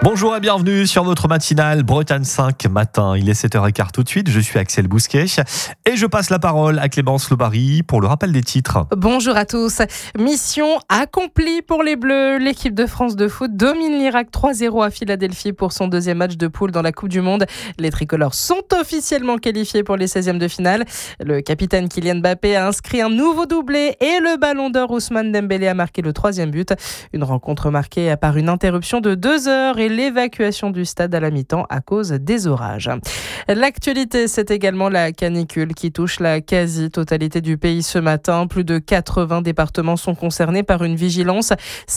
Bonjour et bienvenue sur votre matinale Bretagne 5 matin. Il est 7h15 tout de suite. Je suis Axel Bousquet et je passe la parole à Clémence Loubary pour le rappel des titres. Bonjour à tous. Mission accomplie pour les Bleus. L'équipe de France de foot domine l'Irak 3-0 à Philadelphie pour son deuxième match de poule dans la Coupe du Monde. Les tricolores sont officiellement qualifiés pour les 16e de finale. Le capitaine Kylian Mbappé a inscrit un nouveau doublé et le ballon d'or Ousmane Dembélé a marqué le 3e but. Une rencontre marquée par une interruption de 2 heures et l'évacuation du stade à la mi-temps à cause des orages. L'actualité, c'est également la canicule qui touche la quasi-totalité du pays ce matin. Plus de 80 départements sont concernés par une vigilance.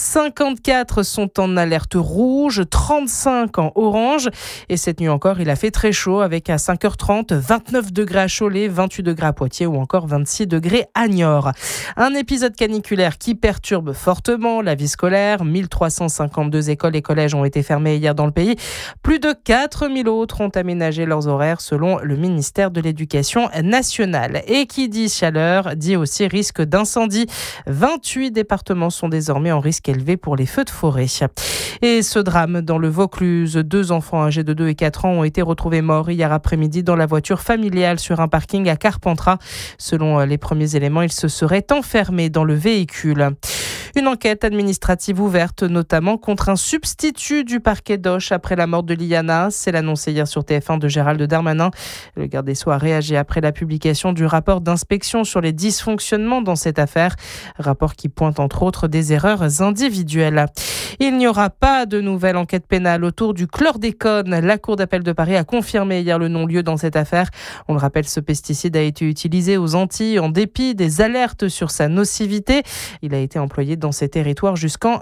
54 sont en alerte rouge, 35 en orange. Et cette nuit encore, il a fait très chaud avec à 5h30 29 degrés à Cholet, 28 degrés à Poitiers ou encore 26 degrés à Niort. Un épisode caniculaire qui perturbe fortement la vie scolaire. 1352 écoles et collèges ont été fermés hier dans le pays. Plus de 4000 autres ont aménagé leurs horaires selon le ministère de l'Éducation nationale. Et qui dit chaleur dit aussi risque d'incendie. 28 départements sont désormais en risque élevé pour les feux de forêt. Et ce drame dans le Vaucluse, 2 enfants âgés de 2 et 4 ans ont été retrouvés morts hier après-midi dans la voiture familiale sur un parking à Carpentras. Selon les premiers éléments, ils se seraient enfermés dans le véhicule. Une enquête administrative ouverte, notamment contre un substitut du parquet d'Auch après la mort de Liana. C'est l'annoncé hier sur TF1 de Gérald Darmanin. Le garde des Sceaux a réagi après la publication du rapport d'inspection sur les dysfonctionnements dans cette affaire. Rapport qui pointe entre autres des erreurs individuelles. Il n'y aura pas de nouvelle enquête pénale autour du chlordécone. La Cour d'appel de Paris a confirmé hier le non-lieu dans cette affaire. On le rappelle, ce pesticide a été utilisé aux Antilles en dépit des alertes sur sa nocivité. Il a été employé dans ces territoires jusqu'en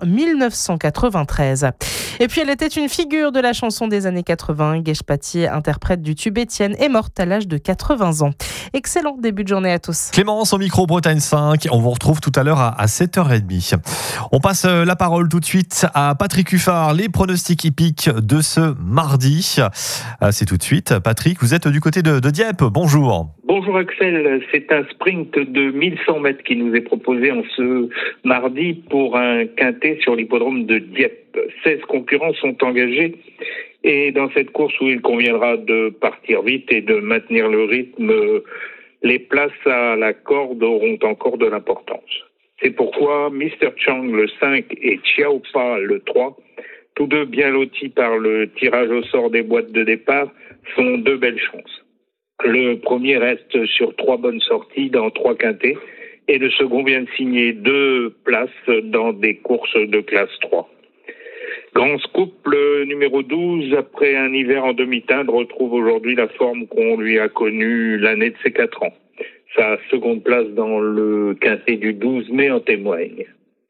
1993. Et puis elle était une figure de la chanson des années 80. Guèche Paty, interprète du tube Étienne, est morte à l'âge de 80 ans. Excellent début de journée à tous. Clémence au micro Bretagne 5. On vous retrouve tout à l'heure à 7h30. On passe la parole tout de suite à Patrick Huffard. Les pronostics hippiques de ce mardi. C'est tout de suite. Patrick, vous êtes du côté de Dieppe. Bonjour. Bonjour Axel, c'est un sprint de 1100 mètres qui nous est proposé en ce mardi pour un quintet sur l'hippodrome de Dieppe. 16 concurrents sont engagés et dans cette course où il conviendra de partir vite et de maintenir le rythme, les places à la corde auront encore de l'importance. C'est pourquoi Mr. Chang le 5 et Chiaopa le 3, tous deux bien lotis par le tirage au sort des boîtes de départ, sont 2 belles chances. Le premier reste sur 3 bonnes sorties dans 3 quintets et le second vient de signer 2 places dans des courses de classe 3. Grand Scoop, le numéro 12, après un hiver en demi-teinte, retrouve aujourd'hui la forme qu'on lui a connue l'année de ses 4 ans. Sa seconde place dans le quintet du 12 mai en témoigne.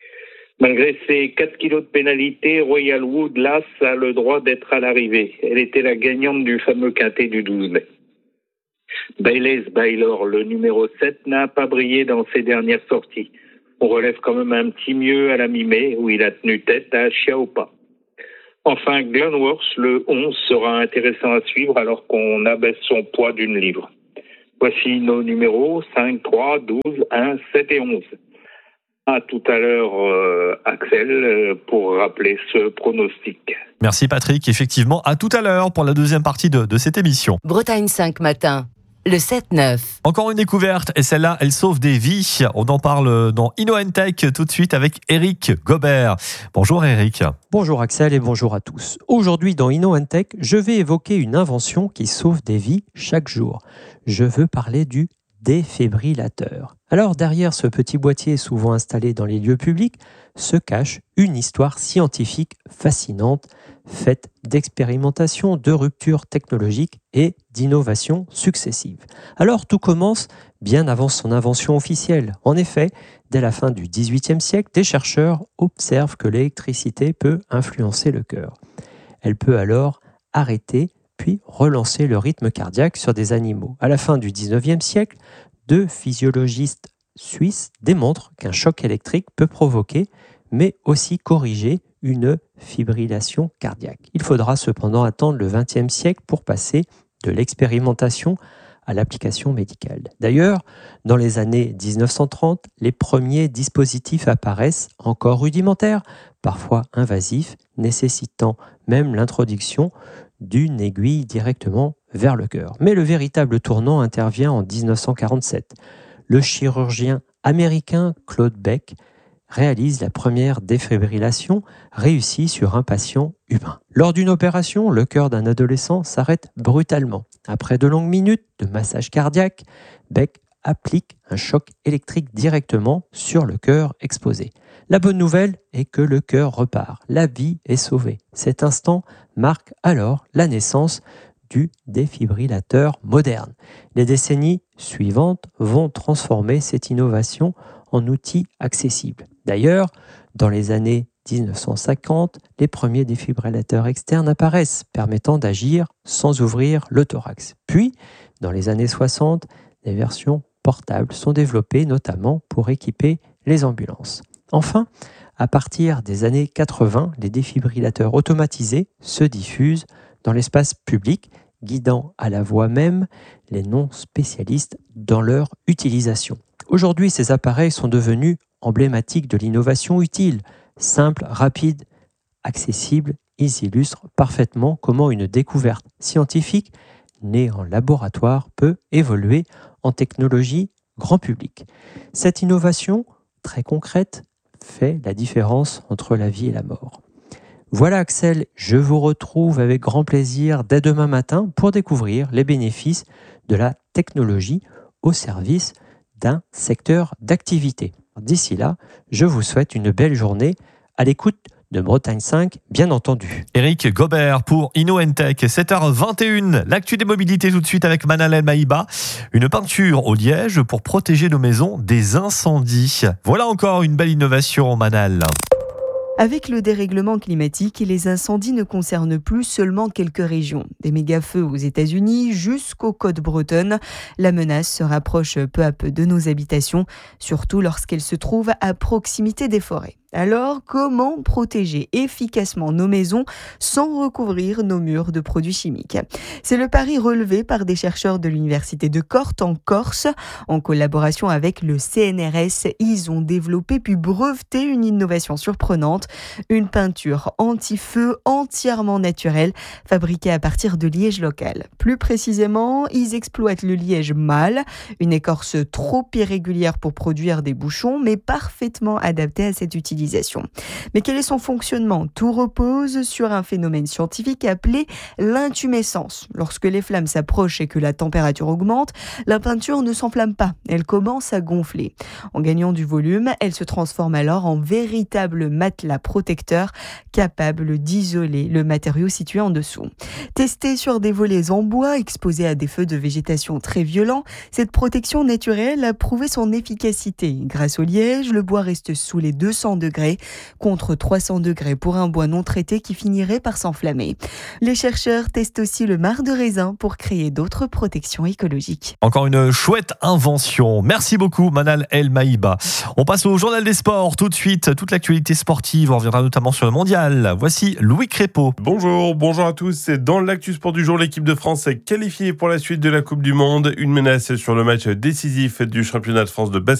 Malgré ses 4 kilos de pénalité, Royal Wood, l'As, a le droit d'être à l'arrivée. Elle était la gagnante du fameux quintet du 12 mai. Baylis Baylor, le numéro 7, n'a pas brillé dans ses dernières sorties. On relève quand même un petit mieux à la mi-mai, où il a tenu tête à Chiaopa. Enfin, Glenworth, le 11, sera intéressant à suivre alors qu'on abaisse son poids d'une livre. Voici nos numéros 5, 3, 12, 1, 7 et 11. À tout à l'heure, Axel, pour rappeler ce pronostic. Merci Patrick. Effectivement, à tout à l'heure pour la deuxième partie de cette émission. Bretagne 5 matin. Le 7-9. Encore une découverte et celle-là, elle sauve des vies. On en parle dans InnoTech tout de suite avec Eric Gobert. Bonjour Eric. Bonjour Axel et bonjour à tous. Aujourd'hui dans InnoTech, je vais évoquer une invention qui sauve des vies chaque jour. Je veux parler du défibrillateur. Alors derrière ce petit boîtier souvent installé dans les lieux publics se cache une histoire scientifique fascinante, faite d'expérimentations, de ruptures technologiques et d'innovations successives. Alors tout commence bien avant son invention officielle. En effet, dès la fin du XVIIIe siècle, des chercheurs observent que l'électricité peut influencer le cœur. Elle peut alors arrêter puis relancer le rythme cardiaque sur des animaux. À la fin du XIXe siècle, 2 physiologistes suisses démontrent qu'un choc électrique peut provoquer, mais aussi corriger une fibrillation cardiaque. Il faudra cependant attendre le XXe siècle pour passer de l'expérimentation à l'application médicale. D'ailleurs, dans les années 1930, les premiers dispositifs apparaissent encore rudimentaires, parfois invasifs, nécessitant même l'introduction d'une aiguille directement vers le cœur. Mais le véritable tournant intervient en 1947. Le chirurgien américain Claude Beck réalise la première défibrillation réussie sur un patient humain. Lors d'une opération, le cœur d'un adolescent s'arrête brutalement. Après de longues minutes de massage cardiaque, Beck applique un choc électrique directement sur le cœur exposé. La bonne nouvelle est que le cœur repart. La vie est sauvée. Cet instant marque alors la naissance du défibrillateur moderne. Les décennies suivantes vont transformer cette innovation en outil accessible. D'ailleurs, dans les années 1950, les premiers défibrillateurs externes apparaissent, permettant d'agir sans ouvrir le thorax. Puis, dans les années 60, des versions portables sont développées, notamment pour équiper les ambulances. Enfin, à partir des années 80, les défibrillateurs automatisés se diffusent dans l'espace public, guidant à la voix même les non-spécialistes dans leur utilisation. Aujourd'hui, ces appareils sont devenus emblématiques de l'innovation utile, simple, rapide, accessible. Ils illustrent parfaitement comment une découverte scientifique née en laboratoire peut évoluer en technologie grand public. Cette innovation, très concrète, fait la différence entre la vie et la mort. Voilà Axel, je vous retrouve avec grand plaisir dès demain matin pour découvrir les bénéfices de la technologie au service d'un secteur d'activité. D'ici là, je vous souhaite une belle journée à l'écoute de Bretagne 5, bien entendu. Éric Gobert pour InnoEntech, 7h21. L'actu des mobilités tout de suite avec Manal El Maïba. Une peinture au liège pour protéger nos maisons des incendies. Voilà encore une belle innovation, Manal. Avec le dérèglement climatique, les incendies ne concernent plus seulement quelques régions. Des méga-feux aux États-Unis jusqu'aux côtes bretonnes. La menace se rapproche peu à peu de nos habitations, surtout lorsqu'elles se trouvent à proximité des forêts. Alors, comment protéger efficacement nos maisons sans recouvrir nos murs de produits chimiques ? C'est le pari relevé par des chercheurs de l'université de Corte en Corse. En collaboration avec le CNRS, ils ont développé puis breveté une innovation surprenante, une peinture anti-feu entièrement naturelle, fabriquée à partir de liège local. Plus précisément, ils exploitent le liège mâle, une écorce trop irrégulière pour produire des bouchons, mais parfaitement adaptée à cette utilisation. Mais quel est son fonctionnement ? Tout repose sur un phénomène scientifique appelé l'intumescence. Lorsque les flammes s'approchent et que la température augmente, la peinture ne s'enflamme pas, elle commence à gonfler. En gagnant du volume, elle se transforme alors en véritable matelas protecteur capable d'isoler le matériau situé en dessous. Testée sur des volets en bois exposés à des feux de végétation très violents, cette protection naturelle a prouvé son efficacité. Grâce au liège, le bois reste sous les 200 degrés contre 300 degrés pour un bois non traité qui finirait par s'enflammer. Les chercheurs testent aussi le marc de raisin pour créer d'autres protections écologiques. Encore une chouette invention. Merci beaucoup Manal El Maïba. On passe au journal des sports tout de suite. Toute l'actualité sportive, on reviendra notamment sur le mondial. Voici Louis Crépeau. Bonjour à tous. Dans l'actu sport du jour, l'équipe de France est qualifiée pour la suite de la Coupe du Monde. Une menace sur le match décisif du championnat de France de basket.